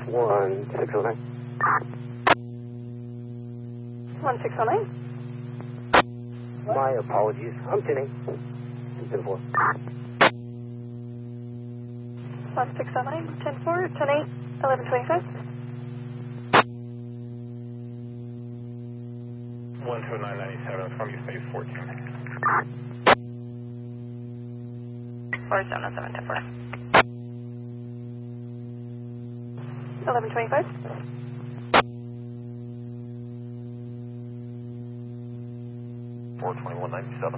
1609. 1609. My apologies. I'm 10-8. 10-4. 1609, 10-4, 10-8, 1125. 12997 from you, space 14. 4707, 10-4. 1125. 42197.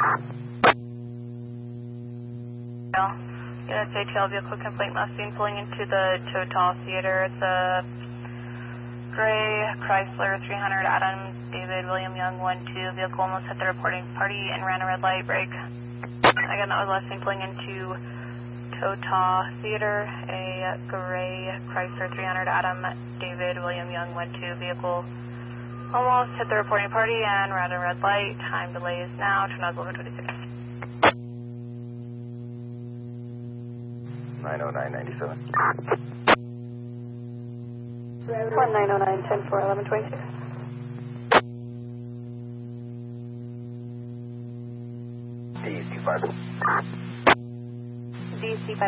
Unit JTL vehicle complaint last seen pulling into the Total Theater. It's a gray Chrysler 300 Adam David William Young 1-2. Vehicle almost hit the reporting party and ran a red light brake. Again, that was last seen pulling into Total Theater. A gray Chrysler 300 Adam David William Young 1-2. Vehicle almost hit the reporting party and ran a red light. Time delay is now. Turn nozzle over 26. 90997. 1909, 10-4, 1126. DC5. DC5.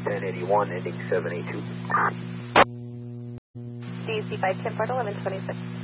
1081, ending 782. DC5, 10-4, 1126.